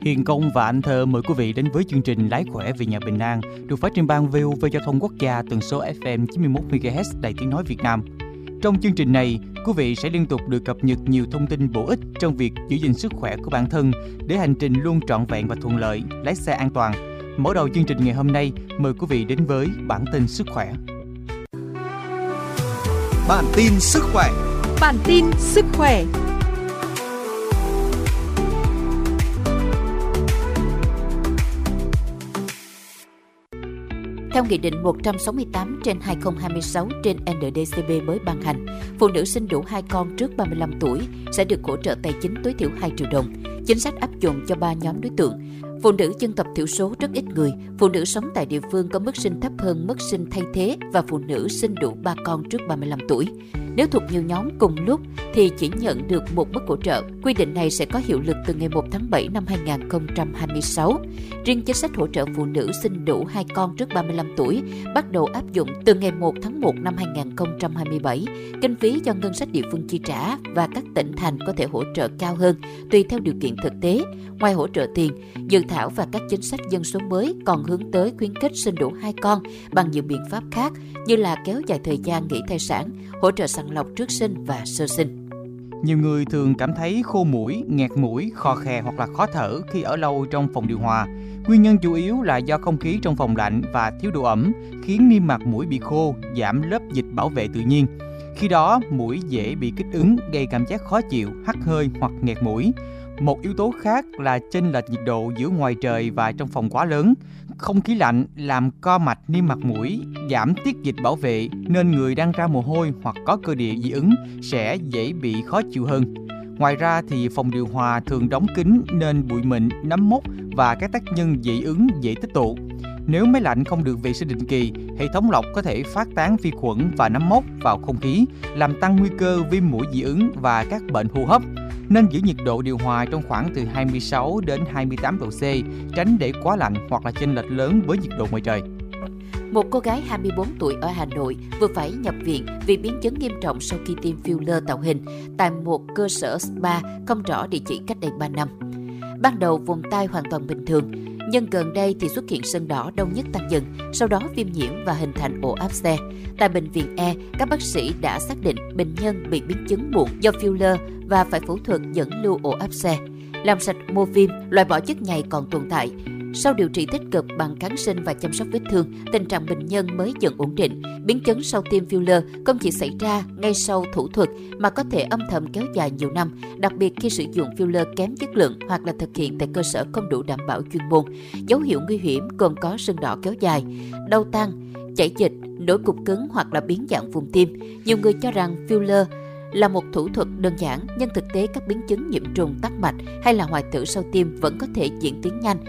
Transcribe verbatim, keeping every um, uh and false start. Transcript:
Hiền Công và Anh Thơ mời quý vị đến với chương trình Lái khỏe về nhà bình an được phát trên ban vê o vê Giao thông Quốc gia tần số ép em chín mươi mốt mê ga héc Đài Tiếng nói Việt Nam. Trong chương trình này, quý vị sẽ liên tục được cập nhật nhiều thông tin bổ ích trong việc giữ gìn sức khỏe của bản thân để hành trình luôn trọn vẹn và thuận lợi, lái xe an toàn. Mở đầu chương trình ngày hôm nay, mời quý vị đến với bản tin sức khỏe. Bản tin sức khỏe. Bản tin sức khỏe. Theo Nghị định một trăm sáu mươi tám trên hai nghìn không trăm hai mươi sáu trên en đê cê bê mới ban hành, phụ nữ sinh đủ hai con trước ba mươi lăm tuổi sẽ được hỗ trợ tài chính tối thiểu hai triệu đồng. Chính sách áp dụng cho ba nhóm đối tượng: phụ nữ dân tộc thiểu số rất ít người, phụ nữ sống tại địa phương có mức sinh thấp hơn mức sinh thay thế và phụ nữ sinh đủ ba con trước ba mươi lăm tuổi. Nếu thuộc nhiều nhóm cùng lúc thì chỉ nhận được một mức hỗ trợ. Quy định này sẽ có hiệu lực từ ngày một tháng bảy năm hai nghìn không trăm hai mươi sáu. Riêng chính sách hỗ trợ phụ nữ sinh đủ hai con trước ba mươi lăm tuổi bắt đầu áp dụng từ ngày một tháng một năm hai nghìn không trăm hai mươi bảy. Kinh phí do ngân sách địa phương chi trả và các tỉnh thành có thể hỗ trợ cao hơn tùy theo điều kiện thực tế. Ngoài hỗ trợ tiền, dự thảo và các chính sách dân số mới còn hướng tới khuyến khích sinh đủ hai con bằng nhiều biện pháp khác như là kéo dài thời gian nghỉ thai sản, hỗ trợ sàng lọc trước sinh và sơ sinh. Nhiều người thường cảm thấy khô mũi, nghẹt mũi, khò khè hoặc là khó thở khi ở lâu trong phòng điều hòa. Nguyên nhân chủ yếu là do không khí trong phòng lạnh và thiếu độ ẩm khiến niêm mạc mũi bị khô, giảm lớp dịch bảo vệ tự nhiên. Khi đó, mũi dễ bị kích ứng, gây cảm giác khó chịu, hắt hơi hoặc nghẹt mũi. Một yếu tố khác là chênh lệch nhiệt độ giữa ngoài trời và trong phòng quá lớn. Không khí lạnh làm co mạch niêm mạc mũi, giảm tiết dịch bảo vệ nên người đang ra mồ hôi hoặc có cơ địa dị ứng sẽ dễ bị khó chịu hơn. Ngoài ra thì phòng điều hòa thường đóng kín nên bụi mịn, nấm mốc và các tác nhân dị ứng dễ tích tụ. Nếu máy lạnh không được vệ sinh định kỳ, hệ thống lọc có thể phát tán vi khuẩn và nấm mốc vào không khí, làm tăng nguy cơ viêm mũi dị ứng và các bệnh hô hấp. Nên giữ nhiệt độ điều hòa trong khoảng từ hai mươi sáu đến hai mươi tám độ C, tránh để quá lạnh hoặc là chênh lệch lớn với nhiệt độ ngoài trời. Một cô gái hai mươi bốn tuổi ở Hà Nội vừa phải nhập viện vì biến chứng nghiêm trọng sau khi tiêm filler tạo hình tại một cơ sở spa không rõ địa chỉ cách đây ba năm. Ban đầu vùng tai hoàn toàn bình thường, nhưng gần đây thì xuất hiện sưng đỏ đau nhức tăng dần, sau đó viêm nhiễm và hình thành ổ áp xe. Tại bệnh viện E, các bác sĩ đã xác định bệnh nhân bị biến chứng muộn do filler và phải phẫu thuật dẫn lưu ổ áp xe, làm sạch mô viêm, loại bỏ chất nhầy còn tồn tại. Sau điều trị tích cực bằng kháng sinh và chăm sóc vết thương, tình trạng bệnh nhân mới dần ổn định. Biến chứng sau tiêm filler không chỉ xảy ra ngay sau thủ thuật mà có thể âm thầm kéo dài nhiều năm, đặc biệt khi sử dụng filler kém chất lượng hoặc là thực hiện tại cơ sở không đủ đảm bảo chuyên môn. Dấu hiệu nguy hiểm gồm có sưng đỏ kéo dài, đau tăng, chảy dịch, nổi cục cứng hoặc là biến dạng vùng tiêm. Nhiều người cho rằng filler là một thủ thuật đơn giản, nhưng thực tế các biến chứng nhiễm trùng tắc mạch hay là hoại tử sau tiêm vẫn có thể diễn tiến nhanh